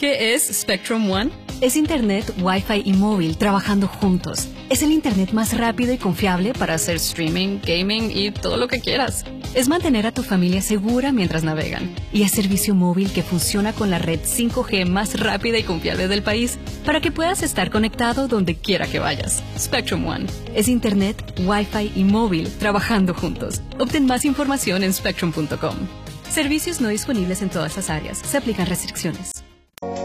¿Qué es Spectrum One? Es Internet, Wi-Fi y móvil trabajando juntos. Es el Internet más rápido y confiable Para hacer streaming, gaming y todo lo que quieras. Es mantener a tu familia segura mientras navegan. Y es servicio móvil que funciona con la red 5G más rápida y confiable del país para que puedas estar conectado donde quiera que vayas. Spectrum One. Es Internet, Wi-Fi y móvil trabajando juntos. Obtén más información en spectrum.com. Servicios no disponibles en todas las áreas. Se aplican restricciones.